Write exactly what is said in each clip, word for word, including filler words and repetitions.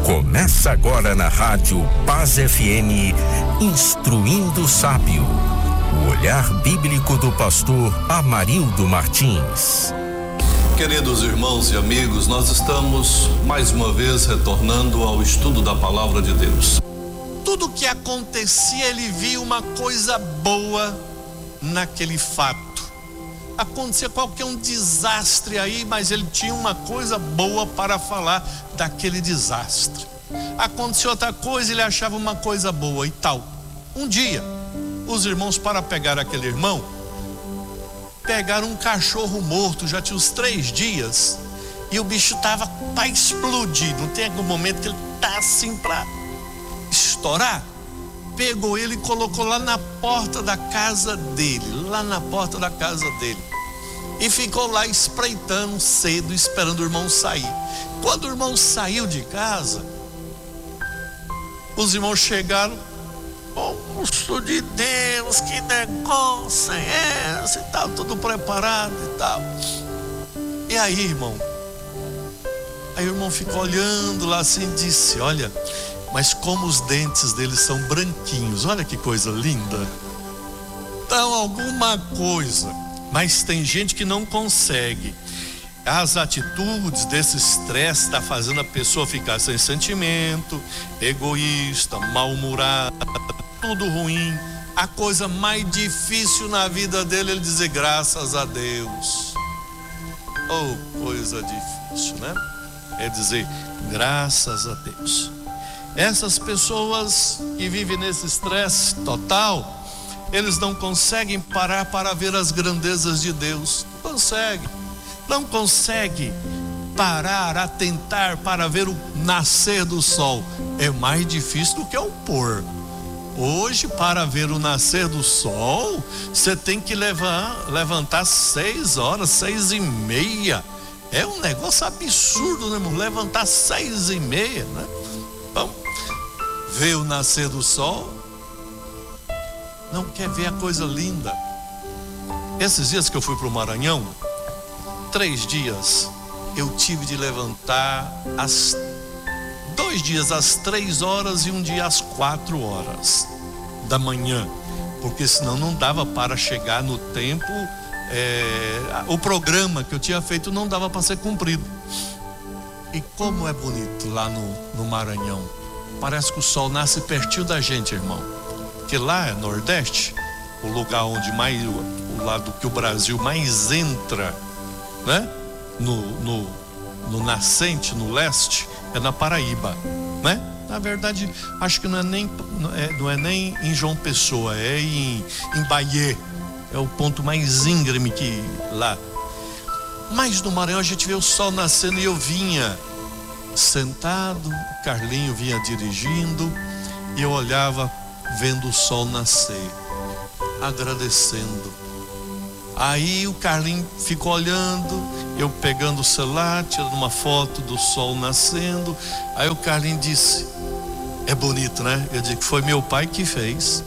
Começa agora na Rádio Paz F M, Instruindo o Sábio. O olhar bíblico do pastor Amarildo Martins. Queridos irmãos e amigos, nós estamos mais uma vez retornando ao estudo da Palavra de Deus. Tudo que acontecia, ele via uma coisa boa naquele fato. Acontecia qualquer um desastre aí, mas ele tinha uma coisa boa para falar daquele desastre. Aconteceu outra coisa, ele achava uma coisa boa e tal. Um dia, os irmãos, para pegar aquele irmão, pegaram um cachorro morto, já tinha uns três dias, e o bicho estava para explodir. Não tem algum momento que ele está assim para estourar? Pegou ele e colocou lá na porta da casa dele, lá na porta da casa dele, e ficou lá espreitando cedo, esperando o irmão sair. Quando o irmão saiu de casa, os irmãos chegaram: monstro de Deus, que negócio é esse? E tal, tudo preparado e tal. E aí, irmão? Aí o irmão ficou olhando lá assim e disse: olha, mas como os dentes deles são branquinhos, olha que coisa linda. Então, alguma coisa. Mas tem gente que não consegue. As atitudes desse estresse está fazendo a pessoa ficar sem sentimento, egoísta, mal-humorada, tudo ruim. A coisa mais difícil na vida dele é ele dizer graças a Deus. Oh, coisa difícil, né? É dizer graças a Deus. Essas pessoas que vivem nesse estresse total, eles não conseguem parar para ver as grandezas de Deus. Não conseguem. Não conseguem parar, atentar para ver o nascer do sol. É mais difícil do que o pôr. Hoje, para ver o nascer do sol, você tem que levar, levantar seis horas, seis e meia. É um negócio absurdo, né, irmão? Levantar seis e meia, né? Então, ver o nascer do sol, não quer ver a coisa linda. Esses dias que eu fui para o Maranhão, três dias, eu tive de levantar às dois dias às três horas e um dia às quatro horas da manhã, porque senão não dava para chegar no tempo. É, o programa que eu tinha feito não dava para ser cumprido. E como é bonito lá no, no Maranhão. Parece que o sol nasce pertinho da gente, irmão. Porque lá é Nordeste, o lugar onde mais, o lado que o Brasil mais entra, né? No, no, no nascente, no leste, é na Paraíba, né? Na verdade, acho que não é nem, não é, não é nem em João Pessoa, é em, em Bahia. É o ponto mais íngreme que lá. Mas no Maranhão a gente vê o sol nascendo, e eu vinha sentado, o Carlinho vinha dirigindo, e eu olhava vendo o sol nascer, agradecendo. Aí o Carlinho ficou olhando, eu pegando o celular, tirando uma foto do sol nascendo. Aí o Carlinho disse: é bonito, né? Eu disse que foi meu pai que fez.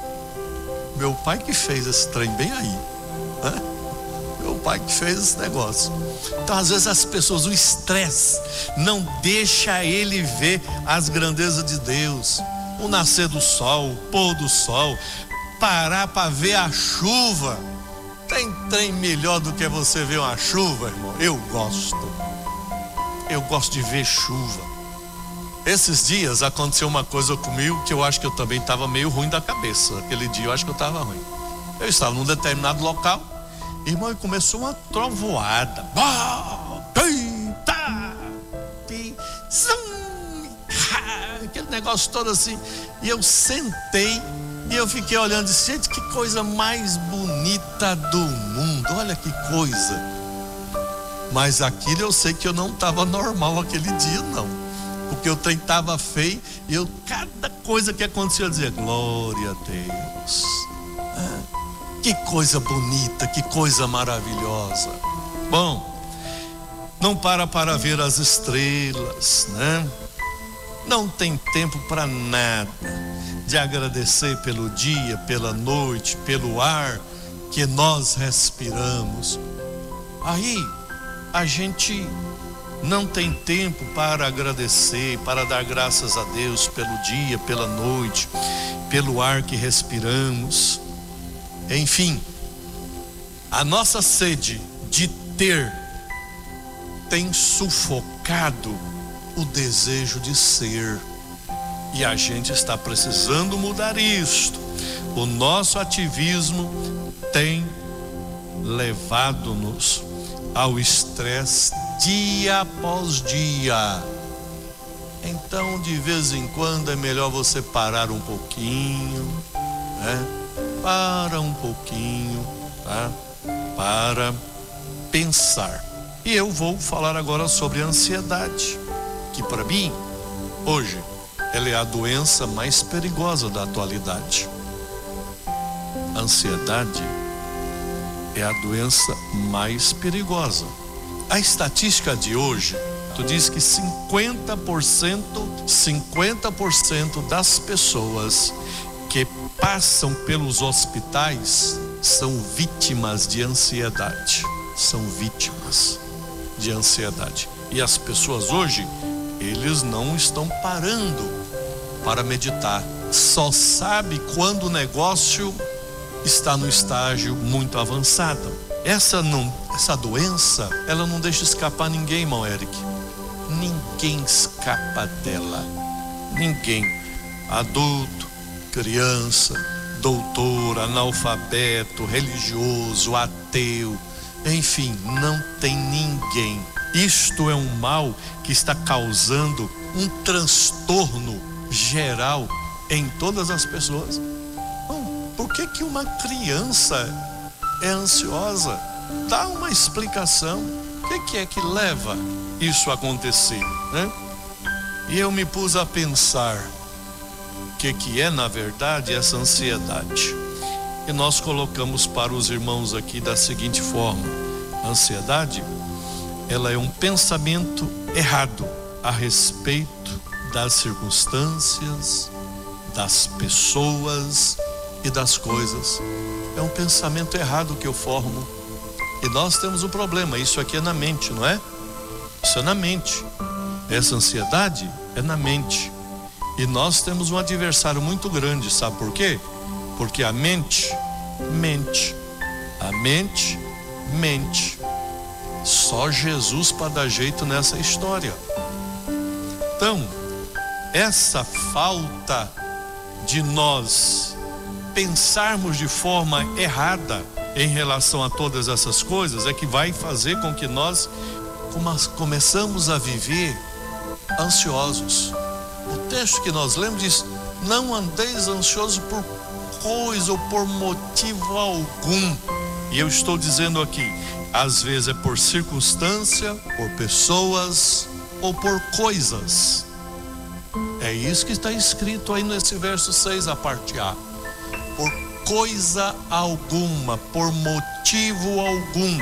Meu pai que fez esse trem bem aí, né? Meu pai que fez esse negócio. Então, às vezes as pessoas, o estresse não deixa ele ver as grandezas de Deus, o nascer do sol, o pôr do sol, parar para ver a chuva. Tem trem melhor do que você ver uma chuva, irmão? Eu gosto. Eu gosto de ver chuva. Esses dias aconteceu uma coisa comigo que eu acho que eu também estava meio ruim da cabeça. Aquele dia eu acho que eu estava ruim. Eu estava num determinado local, irmão, e começou uma trovoada. Aquele negócio todo assim. E eu sentei e eu fiquei olhando e disse: gente, que coisa mais bonita do mundo. Olha que coisa. Mas aquilo eu sei que eu não estava normal aquele dia, não. Porque o trem estava feio, e eu, cada coisa que acontecia, eu dizia: glória a Deus. Ah, que coisa bonita, que coisa maravilhosa. Bom, não para para ver as estrelas, né? Não tem tempo para nada de agradecer pelo dia, pela noite, pelo ar que nós respiramos. Aí a gente não tem tempo para agradecer, para dar graças a Deus pelo dia, pela noite, pelo ar que respiramos. Enfim, a nossa sede de ter tem sufocado o desejo de ser. E a gente está precisando mudar isto. O nosso ativismo tem levado-nos ao estresse dia após dia. Então, de vez em quando é melhor você parar um pouquinho, né? Para um pouquinho, tá? Para pensar. E eu vou falar agora sobre a ansiedade, que para mim, hoje, ela é a doença mais perigosa da atualidade. A ansiedade é a doença mais perigosa. A estatística de hoje, tu diz que cinquenta por cento, cinquenta por cento das pessoas que passam pelos hospitais são vítimas de ansiedade. São vítimas de ansiedade. E as pessoas hoje, eles não estão parando para meditar. Só sabe quando o negócio está no estágio muito avançado. Essa não, essa doença, ela não deixa escapar ninguém, irmão Eric. Ninguém escapa dela. Ninguém. Adulto, criança, doutor, analfabeto, religioso, ateu, enfim, não tem ninguém. Isto é um mal que está causando um transtorno geral em todas as pessoas. Por que que uma criança é ansiosa? Dá uma explicação. O que que é que leva isso a acontecer, né? E eu me pus a pensar o que que é, na verdade, essa ansiedade. E nós colocamos para os irmãos aqui da seguinte forma: a ansiedade, ela é um pensamento errado a respeito das circunstâncias, das pessoas e das coisas. É um pensamento errado que eu formo. E nós temos um problema. Isso aqui é na mente, não é? Isso é na mente. Essa ansiedade é na mente. E nós temos um adversário muito grande. Sabe por quê? Porque a mente mente. A mente mente. Só Jesus para dar jeito nessa história. Então, essa falta de nós pensarmos de forma errada em relação a todas essas coisas é que vai fazer com que nós começamos a viver ansiosos. O texto que nós lemos diz: não andeis ansioso por coisa ou por motivo algum. E eu estou dizendo aqui, às vezes é por circunstância, por pessoas ou por coisas. É isso que está escrito aí nesse verso seis, a parte A. Por coisa alguma, por motivo algum,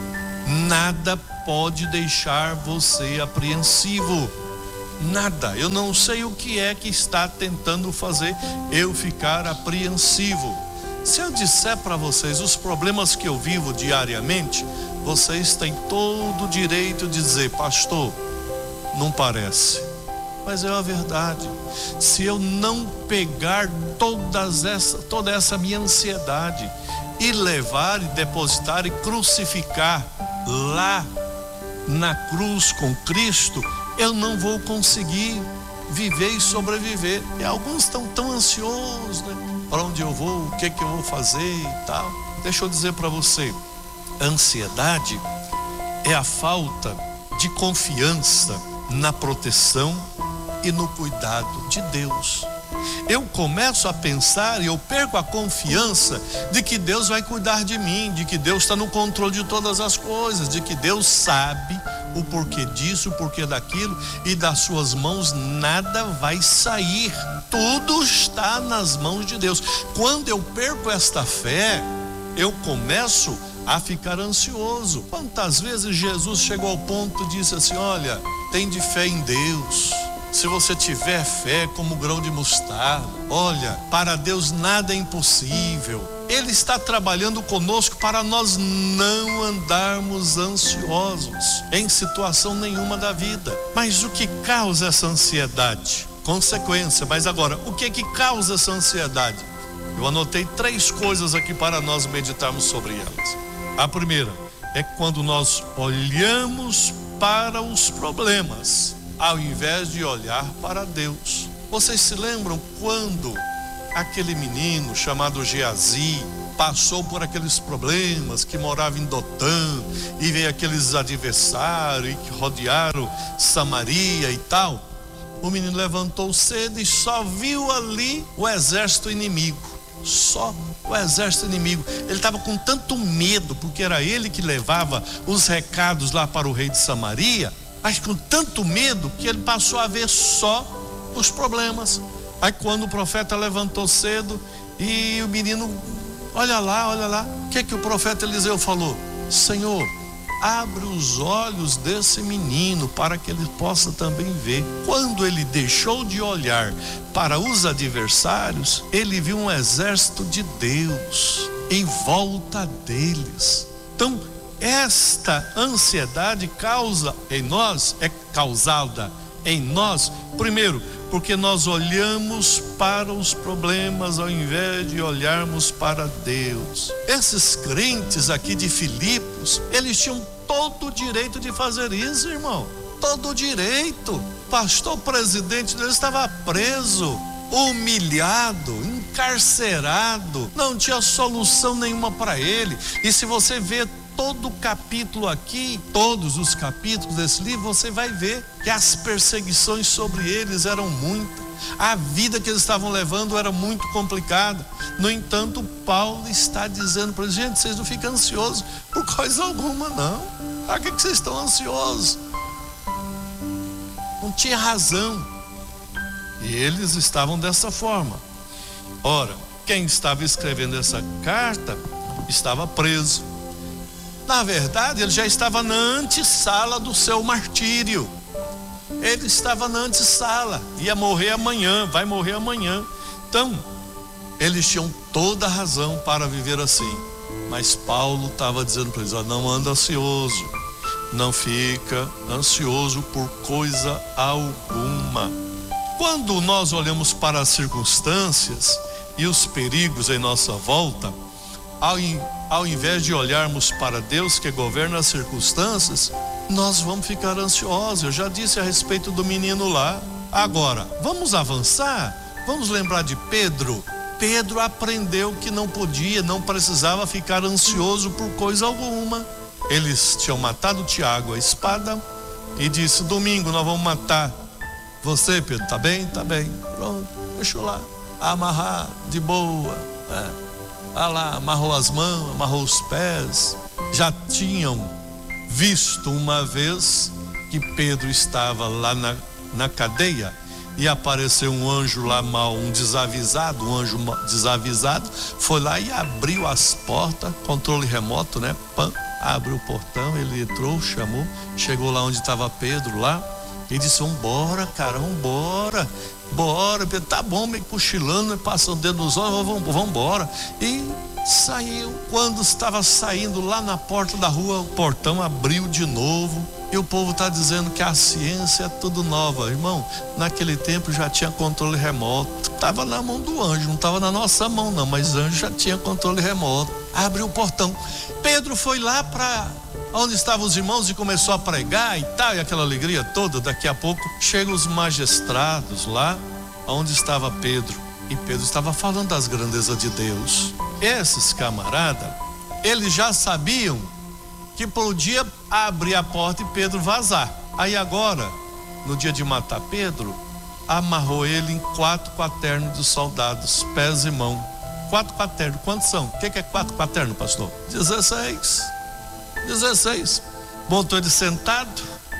nada pode deixar você apreensivo. Nada. Eu não sei o que é que está tentando fazer eu ficar apreensivo. Se eu disser para vocês os problemas que eu vivo diariamente, vocês têm todo o direito de dizer: pastor, não parece. Mas é a verdade. Se eu não pegar todas essa, toda essa minha ansiedade e levar e depositar e crucificar lá na cruz com Cristo, eu não vou conseguir viver e sobreviver. E alguns estão tão ansiosos, né? Para onde eu vou, o que que eu vou fazer e tal. Deixa eu dizer para você, a ansiedade é a falta de confiança na proteção e no cuidado de Deus. Eu começo a pensar e eu perco a confiança de que Deus vai cuidar de mim, de que Deus está no controle de todas as coisas, de que Deus sabe o porquê disso, o porquê daquilo, e das suas mãos nada vai sair. Tudo está nas mãos de Deus. Quando eu perco esta fé, eu começo a ficar ansioso. Quantas vezes Jesus chegou ao ponto e disse assim: olha, tem de fé em Deus. Se você tiver fé como grão de mostarda, olha, para Deus nada é impossível. Ele está trabalhando conosco para nós não andarmos ansiosos em situação nenhuma da vida. Mas o que causa essa ansiedade? Consequência. Mas agora, o que é que causa essa ansiedade? Eu anotei três coisas aqui para nós meditarmos sobre elas. A primeira é quando nós olhamos para os problemas, ao invés de olhar para Deus. Vocês se lembram quando aquele menino chamado Geazi passou por aqueles problemas, que morava em Dotã, e veio aqueles adversários que rodearam Samaria e tal? O menino levantou cedo e só viu ali o exército inimigo. Só o exército inimigo. Ele estava com tanto medo, porque era ele que levava os recados lá para o rei de Samaria, mas com tanto medo que ele passou a ver só os problemas. Aí quando o profeta levantou cedo e o menino, olha lá, olha lá, o que que o profeta Eliseu falou? Senhor, abre os olhos desse menino para que ele possa também ver. Quando ele deixou de olhar para os adversários, ele viu um exército de Deus em volta deles. Então, esta ansiedade causa em nós, é causada em nós, primeiro, porque nós olhamos para os problemas ao invés de olharmos para Deus. Esses crentes aqui de Filipos, eles tinham todo o direito de fazer isso, irmão. Todo o direito. O pastor presidente deles estava preso, humilhado, encarcerado, não tinha solução nenhuma para ele. E se você vê todo o capítulo aqui, todos os capítulos desse livro, você vai ver que as perseguições sobre eles eram muitas. A vida que eles estavam levando era muito complicada. No entanto, Paulo está dizendo para eles: gente, vocês não ficam ansiosos por coisa alguma, não. Para que, que vocês estão ansiosos? Não tinha razão. E eles estavam dessa forma. Ora, quem estava escrevendo essa carta estava preso. Na verdade, ele já estava na antessala do seu martírio. Ele estava na antessala, ia morrer amanhã, vai morrer amanhã. Então, eles tinham toda a razão para viver assim. Mas Paulo estava dizendo para eles: ó, não anda ansioso, não fica ansioso por coisa alguma. Quando nós olhamos para as circunstâncias e os perigos em nossa volta, Ao, ao invés de olharmos para Deus que governa as circunstâncias, nós vamos ficar ansiosos. Eu já disse a respeito do menino lá. Agora, vamos avançar? Vamos lembrar de Pedro. Pedro aprendeu que não podia, não precisava ficar ansioso por coisa alguma. Eles tinham matado Tiago a espada e disse: domingo nós vamos matar você, Pedro. Tá bem? Tá bem. Pronto, deixa lá. Amarrar de boa, né? Ah lá, amarrou as mãos, amarrou os pés. Já tinham visto uma vez que Pedro estava lá na, na cadeia e apareceu um anjo lá mal, um desavisado, um anjo desavisado, foi lá e abriu as portas, controle remoto, né? Pam, abriu o portão, ele entrou, chamou, chegou lá onde estava Pedro lá e disse: vambora, cara, vambora. Bora, Pedro, tá bom, meio cochilando, passando o dedo nos olhos, vamos, vamos embora. E saiu. Quando estava saindo lá na porta da rua, o portão abriu de novo. E o povo está dizendo que a ciência é tudo nova. Irmão, naquele tempo já tinha controle remoto. Estava na mão do anjo, não estava na nossa mão não, mas o anjo já tinha controle remoto. Abriu o portão. Pedro foi lá para onde estavam os irmãos e começou a pregar e tal, e aquela alegria toda. Daqui a pouco chegam os magistrados lá onde estava Pedro, e Pedro estava falando das grandezas de Deus. Esses camaradas, eles já sabiam que podia abrir a porta e Pedro vazar. Aí agora, no dia de matar Pedro, amarrou ele em quatro quaternos de soldados, pés e mão. Quatro quaternos, quantos são? O que é quatro quaternos, pastor? Dezesseis. Dezesseis. Botou ele sentado,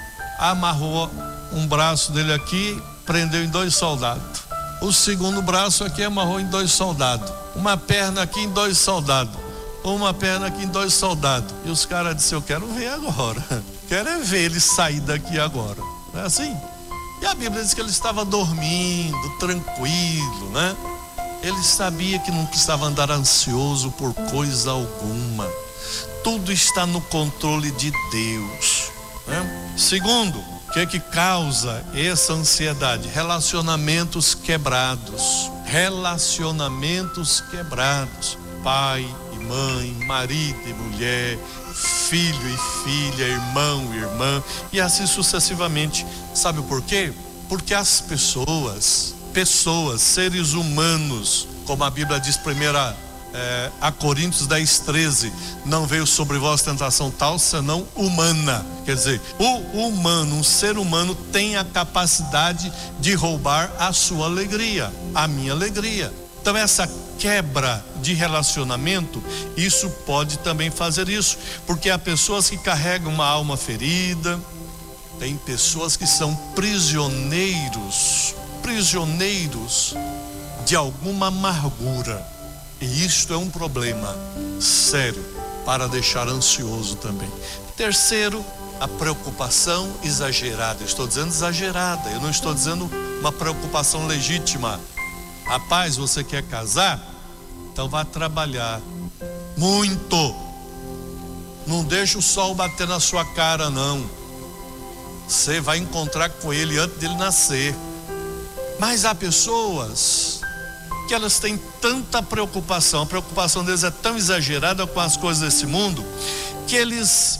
amarrou um braço dele aqui, prendeu em dois soldados. O segundo braço aqui amarrou em dois soldados. Uma perna aqui em dois soldados. Uma perna aqui em dois soldados. E os caras disseram: eu quero ver agora. Quero é ver ele sair daqui agora. Não é assim? E E a Bíblia diz que ele estava dormindo, tranquilo, né? Ele sabia que não precisava andar ansioso por coisa alguma. Tudo está no controle de Deus, né? Segundo, o que que causa essa ansiedade? Relacionamentos quebrados. Relacionamentos quebrados. Pai e mãe, marido e mulher, filho e filha, irmão e irmã, e assim sucessivamente. Sabe por quê? Porque as pessoas, pessoas, seres humanos, como a Bíblia diz, primeira é, a Coríntios dez, treze, não veio sobre vós tentação tal, senão humana. Quer dizer, o humano, um ser humano tem a capacidade de roubar a sua alegria, a minha alegria. Então essa quebra de relacionamento, isso pode também fazer isso, porque há pessoas que carregam uma alma ferida, tem pessoas que são prisioneiros, prisioneiros de alguma amargura, e isto é um problema sério para deixar ansioso também. Terceiro, a preocupação exagerada. Eu estou dizendo exagerada, eu não estou dizendo uma preocupação legítima. Rapaz, você quer casar? Então vá trabalhar muito. Não deixa o sol bater na sua cara, não. Você vai encontrar com ele antes dele nascer. Mas há pessoas que elas têm tanta preocupação, a preocupação deles é tão exagerada com as coisas desse mundo, que eles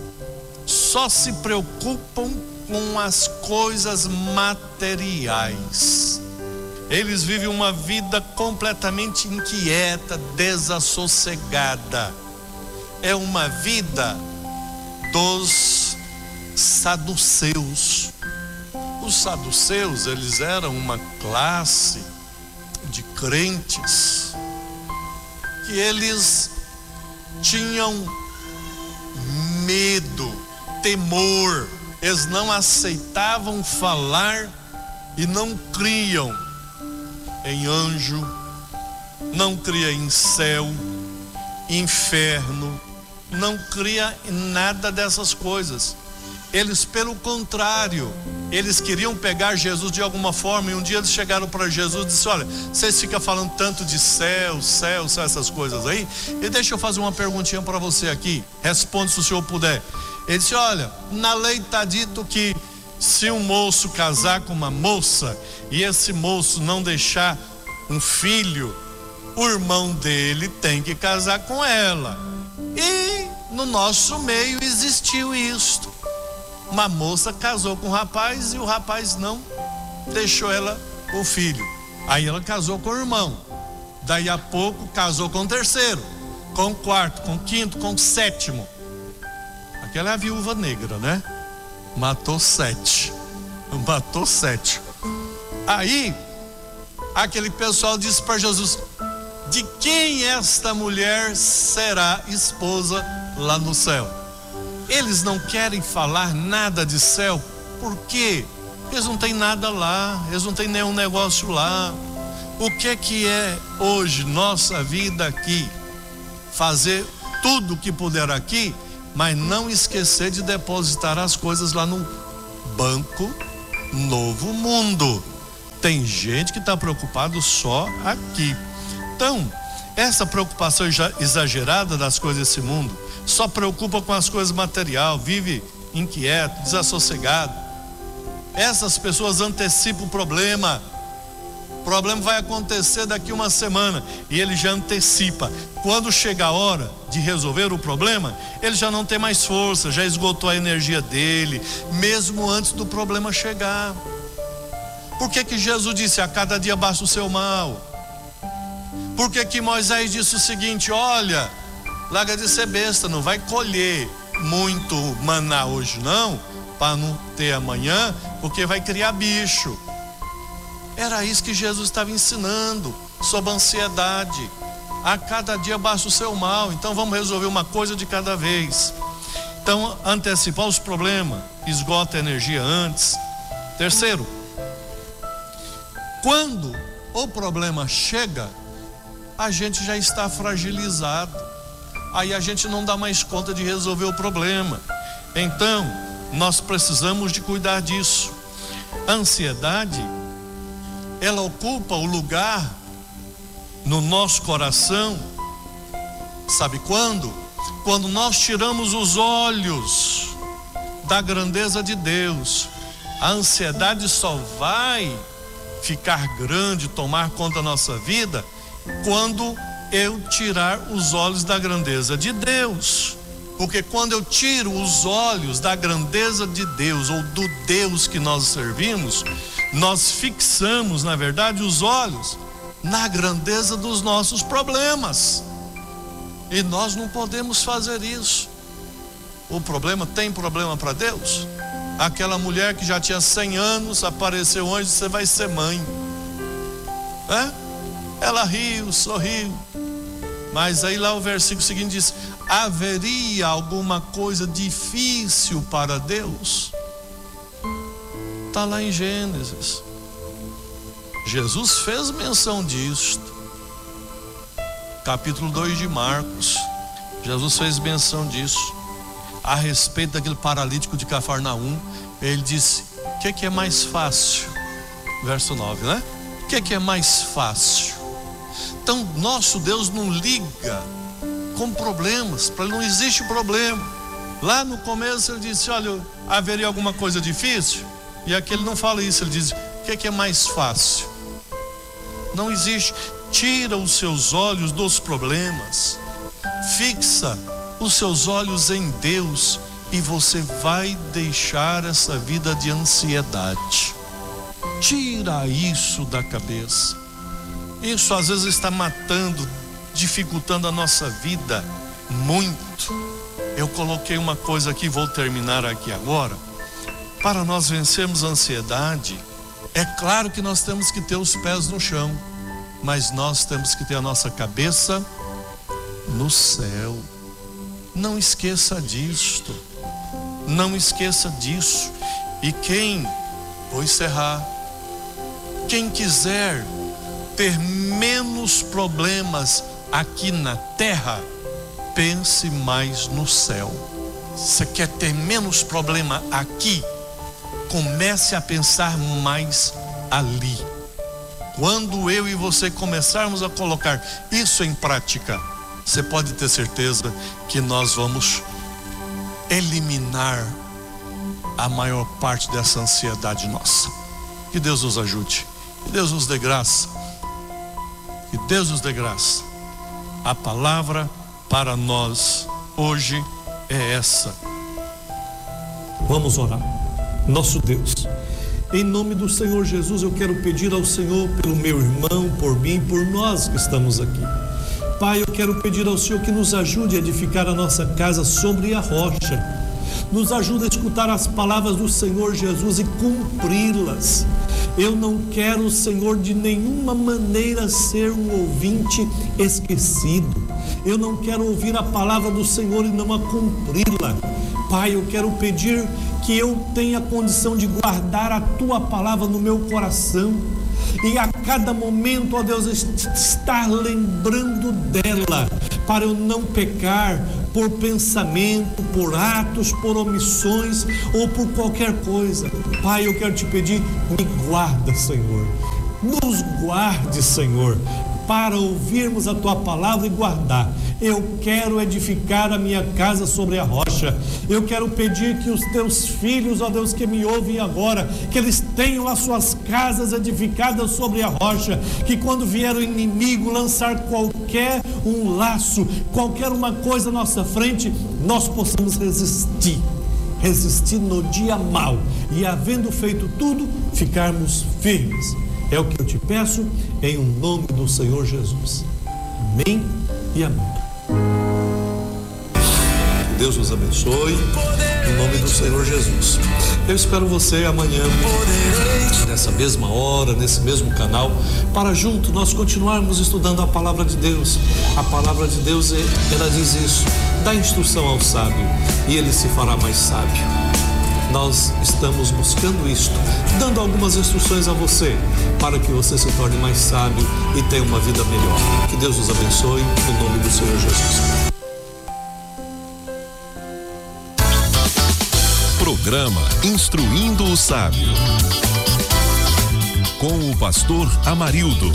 só se preocupam com as coisas materiais. Eles vivem uma vida completamente inquieta, desassossegada. É uma vida dos saduceus. Os saduceus, eles eram uma classe de crentes que eles tinham medo, temor. Eles não aceitavam falar e não criam em anjo, não cria em céu, inferno, não cria em nada dessas coisas. Eles, pelo contrário, eles queriam pegar Jesus de alguma forma, e um dia eles chegaram para Jesus e disseram: olha, vocês ficam falando tanto de céu, céu, céu, essas coisas aí, e deixa eu fazer uma perguntinha para você aqui, responde se o senhor puder. Ele disse: olha, na lei está dito que se um moço casar com uma moça e esse moço não deixar um filho, o irmão dele tem que casar com ela. E no nosso meio existiu isto. Uma moça casou com um rapaz e o rapaz não deixou ela com o filho. Aí ela casou com o irmão. Daí a pouco casou com o terceiro, com o quarto, com o quinto, com o sétimo. Aquela é a viúva negra, né? Matou sete. Matou sete. Aí, aquele pessoal disse para Jesus: de quem esta mulher será esposa lá no céu? Eles não querem falar nada de céu. Por quê? Eles não têm nada lá, eles não têm nenhum negócio lá. O que é que é hoje nossa vida aqui? Fazer tudo o que puder aqui, mas não esquecer de depositar as coisas lá no Banco Novo Mundo. Tem gente que está preocupado só aqui. Então, essa preocupação exagerada das coisas desse mundo, só preocupa com as coisas materiais, vive inquieto, desassossegado. Essas pessoas antecipam o problema. O problema vai acontecer daqui uma semana e ele já antecipa. Quando chega a hora de resolver o problema, ele já não tem mais força, já esgotou a energia dele, mesmo antes do problema chegar. Por que que Jesus disse: a cada dia basta o seu mal? Por que que Moisés disse o seguinte: olha, larga de ser besta, não vai colher muito maná hoje não, para não ter amanhã, porque vai criar bicho. Era isso que Jesus estava ensinando sobre a ansiedade. A cada dia basta o seu mal, então vamos resolver uma coisa de cada vez. Então, antecipar os problemas, esgota a energia antes. Terceiro, quando o problema chega, a gente já está fragilizado. Aí a gente não dá mais conta de resolver o problema. Então, nós precisamos de cuidar disso. A ansiedade, ela ocupa o lugar no nosso coração, sabe quando? Quando nós tiramos os olhos da grandeza de Deus. A ansiedade só vai ficar grande, tomar conta da nossa vida, quando eu tirar os olhos da grandeza de Deus. Porque quando eu tiro os olhos da grandeza de Deus, ou do Deus que nós servimos, nós fixamos, na verdade, os olhos na grandeza dos nossos problemas. E nós não podemos fazer isso. O problema, tem problema para Deus? Aquela mulher que já tinha cem anos, apareceu hoje, você vai ser mãe. É? Ela riu, sorriu. Mas aí lá o versículo seguinte diz: haveria alguma coisa difícil para Deus? Está lá em Gênesis. Jesus fez menção disto. Capítulo dois de Marcos. Jesus fez menção disso. A respeito daquele paralítico de Cafarnaum, ele disse: o que, que é mais fácil? Verso nove, né? O que, que é mais fácil? Então, nosso Deus não liga com problemas, para ele não existe problema. Lá no começo ele disse: olha, haveria alguma coisa difícil? E aqui ele não fala isso, ele diz: o que, que é mais fácil? Não existe. Tira os seus olhos dos problemas, fixa os seus olhos em Deus, e você vai deixar essa vida de ansiedade. Tira isso da cabeça. Isso às vezes está matando, dificultando a nossa vida muito. Eu coloquei uma coisa aqui, vou terminar aqui agora. Para nós vencermos a ansiedade, é claro que nós temos que ter os pés no chão, mas nós temos que ter a nossa cabeça no céu. Não esqueça disto. Não esqueça disso. E quem, vou encerrar, quem quiser ter menos problemas aqui na terra, pense mais no céu. Você quer ter menos problema aqui? Comece a pensar mais ali. Quando eu e você começarmos a colocar isso em prática, você pode ter certeza que nós vamos eliminar a maior parte dessa ansiedade nossa. Que Deus nos ajude, que Deus nos dê graça, que Deus nos dê graça. A palavra para nós hoje é essa. Vamos orar. Nosso Deus, em nome do Senhor Jesus, eu quero pedir ao Senhor pelo meu irmão, por mim, por nós que estamos aqui. Pai, eu quero pedir ao Senhor que nos ajude a edificar a nossa casa sobre a rocha. Nos ajude a escutar as palavras do Senhor Jesus e cumpri-las. Eu não quero, Senhor, de nenhuma maneira ser um ouvinte esquecido. Eu não quero ouvir a palavra do Senhor e não a cumpri-la. Pai, eu quero pedir que eu tenha condição de guardar a Tua palavra no meu coração e a cada momento, ó Deus, estar lembrando dela, para eu não pecar por pensamento, por atos, por omissões ou por qualquer coisa. Pai, eu quero te pedir, me guarda, Senhor, nos guarde, Senhor, para ouvirmos a Tua palavra e guardar. Eu quero edificar a minha casa sobre a rocha. Eu quero pedir que os Teus filhos, ó Deus, que me ouvem agora, que eles tenham as suas casas edificadas sobre a rocha, que quando vier o inimigo lançar qualquer um laço, qualquer uma coisa à nossa frente, nós possamos resistir, resistir no dia mau, e havendo feito tudo, ficarmos firmes. É o que eu te peço, em nome do Senhor Jesus. Amém e amém. Deus nos abençoe, em nome do Senhor Jesus. Eu espero você amanhã, nessa mesma hora, nesse mesmo canal, para junto nós continuarmos estudando a palavra de Deus. A palavra de Deus, ela diz isso: dá instrução ao sábio e ele se fará mais sábio. Nós estamos buscando isto, dando algumas instruções a você, para que você se torne mais sábio e tenha uma vida melhor. Que Deus nos abençoe, no nome do Senhor Jesus. Programa Instruindo o Sábio. com o pastor Amarildo.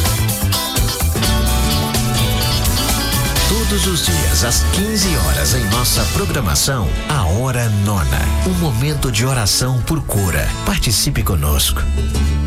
Todos os dias, às quinze horas, em nossa programação, a Hora Nona. Um momento de oração por cura. Participe conosco.